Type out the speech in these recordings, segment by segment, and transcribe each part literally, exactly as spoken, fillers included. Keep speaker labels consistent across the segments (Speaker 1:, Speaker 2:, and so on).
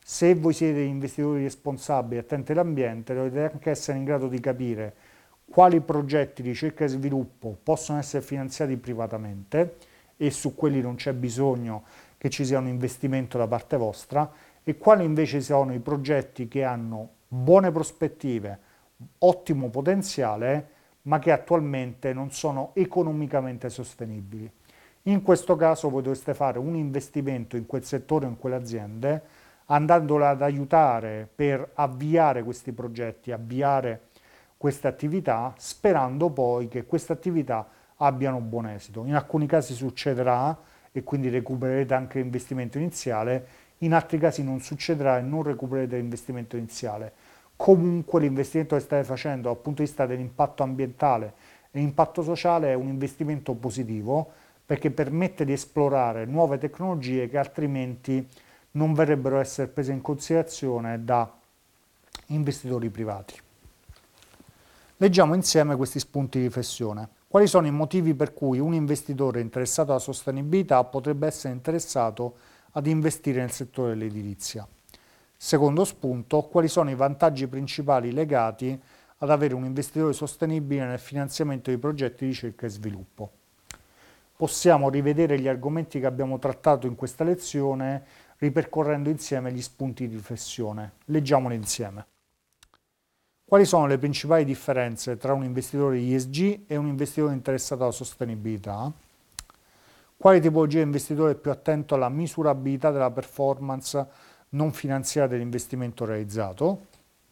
Speaker 1: Se voi siete investitori responsabili, attenti all'ambiente, dovete anche essere in grado di capire quali progetti di ricerca e sviluppo possono essere finanziati privatamente e su quelli non c'è bisogno che ci sia un investimento da parte vostra, e quali invece sono i progetti che hanno buone prospettive, ottimo potenziale, ma che attualmente non sono economicamente sostenibili. In questo caso voi dovreste fare un investimento in quel settore o in quelle aziende, andandola ad aiutare per avviare questi progetti, avviare queste attività, sperando poi che queste attività abbiano buon esito. In alcuni casi succederà e quindi recupererete anche l'investimento iniziale, in altri casi non succederà e non recupererete l'investimento iniziale. Comunque l'investimento che state facendo dal punto di vista dell'impatto ambientale e impatto sociale è un investimento positivo, perché permette di esplorare nuove tecnologie che altrimenti non verrebbero a essere prese in considerazione da investitori privati. Leggiamo insieme questi spunti di riflessione. Quali sono i motivi per cui un investitore interessato alla sostenibilità potrebbe essere interessato ad investire nel settore dell'edilizia? Secondo spunto, quali sono i vantaggi principali legati ad avere un investitore sostenibile nel finanziamento di progetti di ricerca e sviluppo? Possiamo rivedere gli argomenti che abbiamo trattato in questa lezione ripercorrendo insieme gli spunti di riflessione. Leggiamoli insieme. Quali sono le principali differenze tra un investitore E S G e un investitore interessato alla sostenibilità? Quale tipologia di investitore è più attento alla misurabilità della performance non finanziaria dell'investimento realizzato?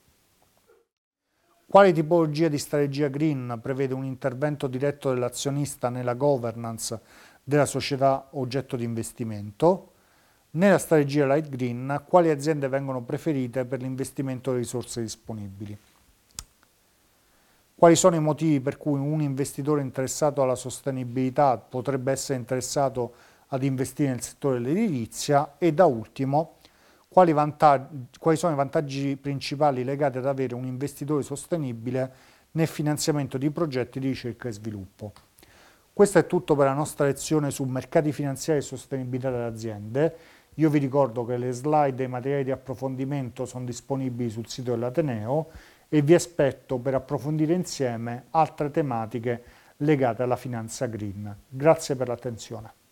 Speaker 1: Quale tipologia di strategia green prevede un intervento diretto dell'azionista nella governance della società oggetto di investimento? Nella strategia light green, quali aziende vengono preferite per l'investimento delle risorse disponibili? Quali sono i motivi per cui un investitore interessato alla sostenibilità potrebbe essere interessato ad investire nel settore dell'edilizia? E da ultimo, quali, vantaggi, quali sono i vantaggi principali legati ad avere un investitore sostenibile nel finanziamento di progetti di ricerca e sviluppo? Questo è tutto per la nostra lezione su mercati finanziari e sostenibilità delle aziende. Io vi ricordo che le slide e i materiali di approfondimento sono disponibili sul sito dell'Ateneo e vi aspetto per approfondire insieme altre tematiche legate alla finanza green. Grazie per l'attenzione.